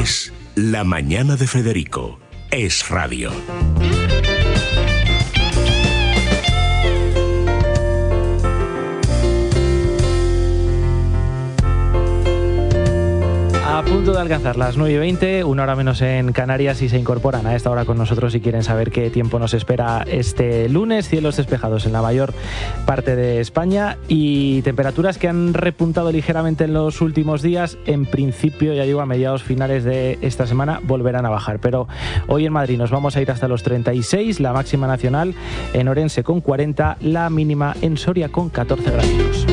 Es La Mañana de Federico. Es radio. A punto de alcanzar las 9:20, una hora menos en Canarias, y se incorporan a esta hora con nosotros si quieren saber qué tiempo nos espera este lunes. Cielos despejados en la mayor parte de España y temperaturas que han repuntado ligeramente en los últimos días. En principio, ya digo, a mediados finales de esta semana volverán a bajar. Pero hoy en Madrid nos vamos a ir hasta los 36, la máxima nacional, en Orense con 40, la mínima en Soria con 14 grados.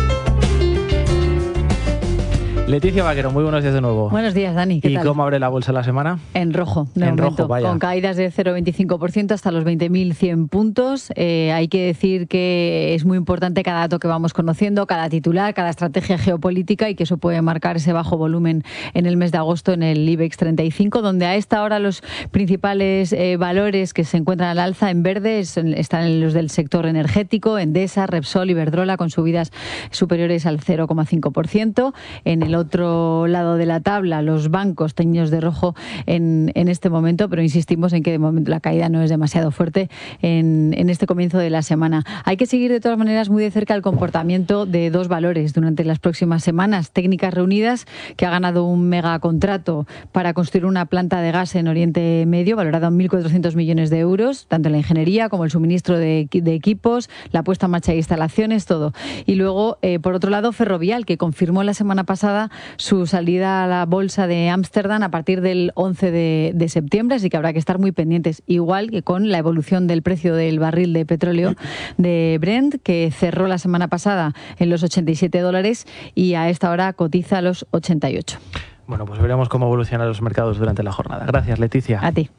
Leticia Vaquero, muy buenos días de nuevo. Buenos días, Dani. ¿Qué tal? ¿Y cómo abre la bolsa la semana? En rojo, de en momento, rojo, vaya. Con caídas de 0,25% hasta los 20.100 puntos. Hay que decir que es muy importante cada dato que vamos conociendo, cada titular, cada estrategia geopolítica, y que eso puede marcar ese bajo volumen en el mes de agosto en el IBEX 35, donde a esta hora los principales valores que se encuentran al alza en verde están los del sector energético, Endesa, Repsol, Iberdrola, con subidas superiores al 0,5%. En el otro lado de la tabla, los bancos teñidos de rojo en este momento, pero insistimos en que de momento la caída no es demasiado fuerte en este comienzo de la semana. Hay que seguir de todas maneras muy de cerca el comportamiento de dos valores durante las próximas semanas. Técnicas Reunidas, que ha ganado un megacontrato para construir una planta de gas en Oriente Medio, valorado en 1.400 millones de euros, tanto en la ingeniería como el suministro de equipos, la puesta en marcha de instalaciones, todo. Y luego, por otro lado, Ferrovial, que confirmó la semana pasada su salida a la bolsa de Ámsterdam a partir del 11 de septiembre, así que habrá que estar muy pendientes, igual que con la evolución del precio del barril de petróleo de Brent, que cerró la semana pasada en los $87 y a esta hora cotiza a los 88. Bueno, pues veremos cómo evolucionan los mercados durante la jornada. Gracias, Leticia. A ti.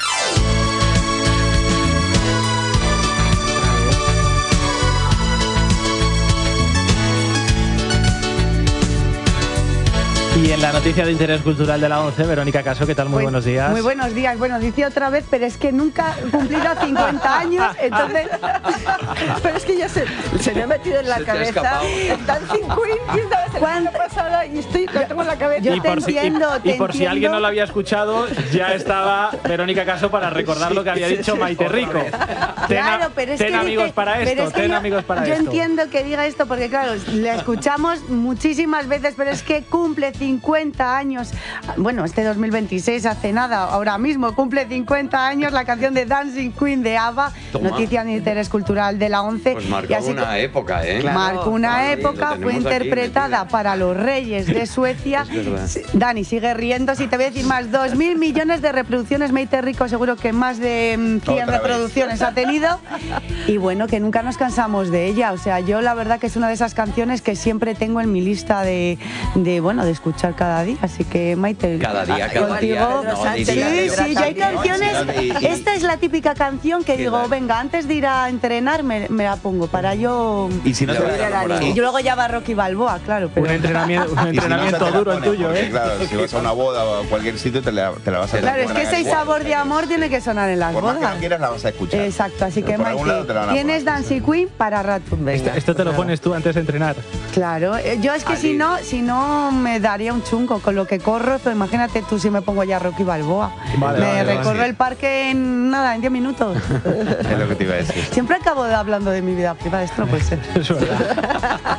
Y en la noticia de interés cultural de la 11, Verónica Caso, ¿qué tal? Muy buenos días. Muy buenos días. Bueno, dice otra vez, pero es que nunca he cumplido 50 años, entonces... Pero es que ya se me ha metido en la cabeza. Dancing Queen, la semana pasada, y lo tengo en la cabeza. Y por si alguien no lo había escuchado, ya estaba Verónica Caso para recordar lo que había dicho Maite Rico. Claro, pero es que amigos para esto, amigos para esto. Yo entiendo que diga esto porque, claro, la escuchamos muchísimas veces, pero es que cumple 50 años. Bueno, este 2026 hace nada, ahora mismo cumple 50 años la canción de Dancing Queen de ABBA. Toma. Noticia de interés cultural de la 11. Pues marcó una época, ¿eh? Claro, marcó una época, fue interpretada aquí, para los reyes de Suecia. Dani, sigue riendo. Si te voy a decir más, 2.000 millones de reproducciones. Maite Rico seguro que más de 100 reproducciones ha tenido. Y bueno, que nunca nos cansamos de ella. O sea, yo la verdad que es una de esas canciones que siempre tengo en mi lista de escuchar cada día, así que Maite, cada día. Sí, ya hay canciones. Esta es la típica canción que digo, venga, antes de ir a entrenar me la pongo para yo. Y si no y luego ya va Rocky Balboa, claro. Pero... Un entrenamiento duro el tuyo, ¿eh? Claro, si vas a una boda o a cualquier sitio te la vas a. Claro, es que ese sabor de amor tiene que sonar en las bodas. Por más que no quieras la vas a escuchar. Exacto, así que Maite, tienes Dancing Queen para rato. Esto te lo pones tú antes de entrenar. Claro, yo es que si no me daría un chungo con lo que corro, pero imagínate tú si me pongo ya Rocky Balboa. Me recorro el parque en 10 minutos. Es lo que te iba a decir. Siempre acabo hablando de mi vida privada, esto no puede ser. Es verdad.